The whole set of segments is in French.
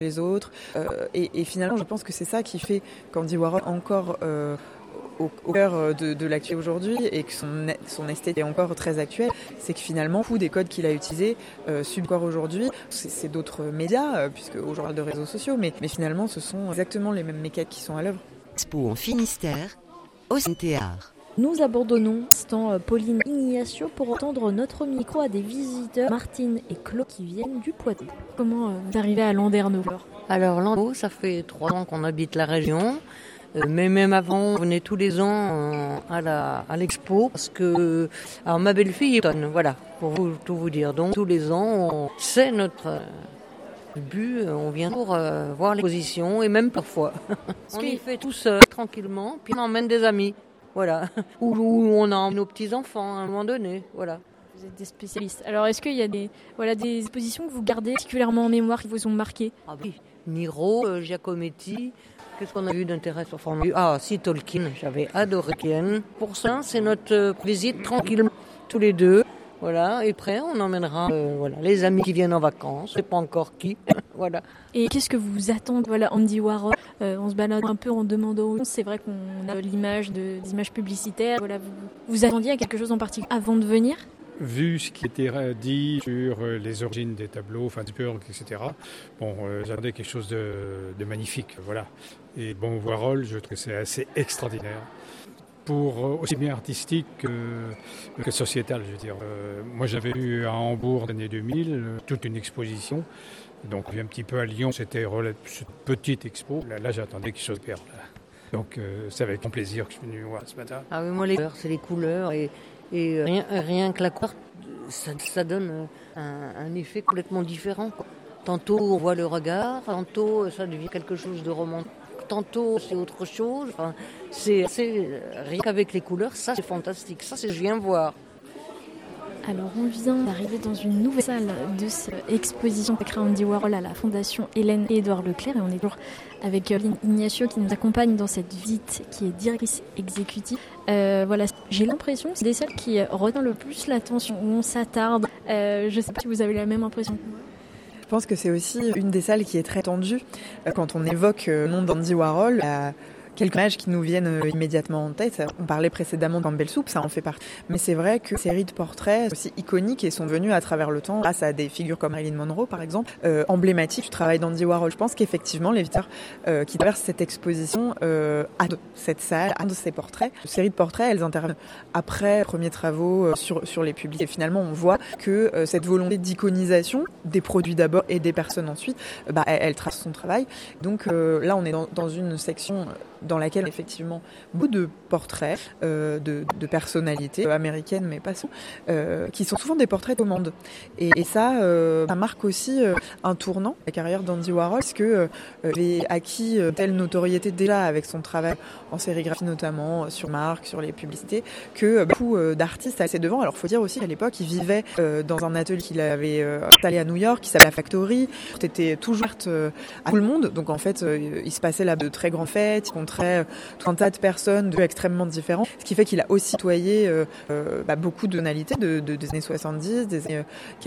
les autres. Et finalement, je pense que c'est ça qui fait qu'Andy Warhol encore au cœur de l'actualité aujourd'hui et que son esthétique est encore très actuelle, c'est que finalement, beaucoup des codes qu'il a utilisés subsistent encore aujourd'hui. C'est d'autres médias, puisque aujourd'hui de réseaux sociaux, mais finalement, ce sont exactement les mêmes mécaniques qui sont à l'œuvre. Expo en Finistère, au CNTR. Nous abandonnons l'instant Pauline Ignacio pour entendre notre micro à des visiteurs, Martine et Claude, qui viennent du Poitou. Comment vous arrivez à Landerneau? Alors Landerneau, ça fait 3 ans qu'on habite la région. Mais même avant, on venait tous les ans à l'expo parce que alors ma belle-fille est tonne, voilà, pour tout vous dire. Donc tous les ans, c'est notre but, on vient pour voir l'exposition et même parfois. On y fait tout seul, tranquillement, puis on emmène des amis, voilà, où on a nos petits-enfants à un moment donné, voilà. Vous êtes des spécialistes. Alors est-ce qu'il y a des expositions que vous gardez particulièrement en mémoire, qui vous ont marqué? Ah oui, Miro, Giacometti. Qu'est-ce qu'on a vu d'intéressant? Si, Tolkien, j'avais adoré Tolkien. Pour ça, c'est notre visite tranquillement, tous les deux. Voilà, et après, on emmènera les amis qui viennent en vacances. Je sais pas encore qui. Voilà. Et qu'est-ce que vous attendez? Voilà, Andy Warhol, on se balade un peu en demandant. C'est vrai qu'on a l'image des images publicitaires. Voilà, vous attendiez à quelque chose en particulier avant de venir? Vu ce qui était dit sur les origines des tableaux, Burg, etc., j'attendais quelque chose de magnifique, voilà. Et Warhol, je trouve que c'est assez extraordinaire, pour aussi bien artistique que sociétal, je veux dire. Moi, j'avais vu à Hambourg, l'année 2000, toute une exposition. Donc, un petit peu à Lyon, c'était une petite expo. Là, j'attendais quelque chose de perle. Donc, c'est avec grand plaisir que je suis venu voir ce matin. Ah oui, moi, les couleurs, c'est les couleurs et rien que la couleur, ça donne un effet complètement différent, quoi. Tantôt on voit le regard, tantôt ça devient quelque chose de romantique, tantôt c'est autre chose. Enfin, c'est rien qu'avec les couleurs, ça c'est fantastique, ça je viens voir. Alors on vient d'arriver dans une nouvelle salle de cette exposition consacrée à Andy Warhol à la Fondation Hélène et Édouard Leclerc, et on est toujours avec Pauline Ignacio qui nous accompagne dans cette visite, qui est directrice exécutive. J'ai l'impression que c'est des salles qui retient le plus l'attention, où on s'attarde. Je ne sais pas si vous avez la même impression que moi. Je pense que c'est aussi une des salles qui est très tendue. Quand on évoque le nom d'Andy Warhol, quelques images qui nous viennent immédiatement en tête. On parlait précédemment de Campbell Soup, ça en fait partie. Mais c'est vrai que ces séries de portraits aussi iconiques et sont devenues à travers le temps, grâce à des figures comme Marilyn Monroe par exemple, emblématiques du travail d'Andy Warhol. Je pense qu'effectivement les visiteurs qui traversent cette exposition adorent cette salle, adorent ces portraits. Les séries de portraits, elles interviennent après les premiers travaux sur les publics. Et finalement on voit que cette volonté d'iconisation des produits d'abord et des personnes ensuite, elle trace son travail. Donc là on est dans une section dans laquelle effectivement beaucoup de portraits de personnalités américaines, mais pas seulement, qui sont souvent des portraits de commande. Et ça marque aussi un tournant la carrière d'Andy Warhol, parce que avait acquis telle notoriété déjà avec son travail en sérigraphie notamment, sur marques, sur les publicités, que beaucoup d'artistes allaient devant. Alors il faut dire aussi qu'à l'époque, il vivait dans un atelier qu'il avait installé à New York, qui s'appelait la Factory. C'était toujours à tout le monde, donc en fait il se passait là de très grandes fêtes, il rencontrait tout un tas de personnes extrêmement différentes, ce qui fait qu'il a aussi côtoyé beaucoup de personnalités des années 70, des années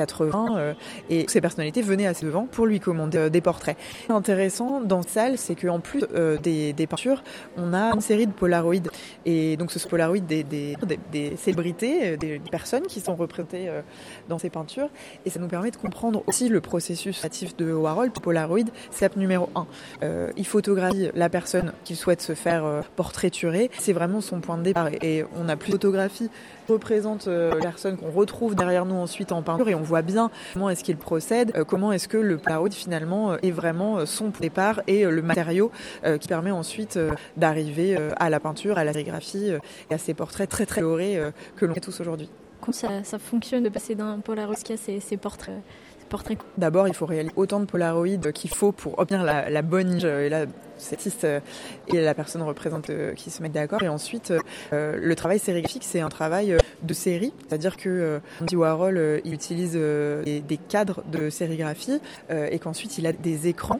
80, et ces personnalités venaient à ses devants pour lui commander des portraits. Ce qui est intéressant dans cette salle, c'est qu'en plus des peintures, on a une série de polaroids, et donc ce polaroid des célébrités, des personnes qui sont représentées dans ces peintures, et ça nous permet de comprendre aussi le processus créatif de Warhol. Polaroid, c'est l'étape numéro 1. Il photographie la personne qu'il souhaite se faire portraiturer. C'est vraiment son point de départ. Et on a plus de photographies qui représentent la personne qu'on retrouve derrière nous ensuite en peinture, et on voit bien comment est-ce qu'il procède, comment est-ce que le Polaroid finalement est vraiment son point de départ et le matériau qui permet ensuite d'arriver à la peinture, à la sérigraphie et à ces portraits très très colorés que l'on fait tous aujourd'hui. Comment ça fonctionne de passer d'un Polaroid à ces portraits? D'abord, il faut réaliser autant de Polaroid qu'il faut pour obtenir la bonne image. Et là, cet artiste et la personne représente qui se mettent d'accord. Et ensuite, le travail sérigraphique, c'est un travail de série. C'est-à-dire que Andy Warhol, il utilise des cadres de sérigraphie et qu'ensuite, il a des écrans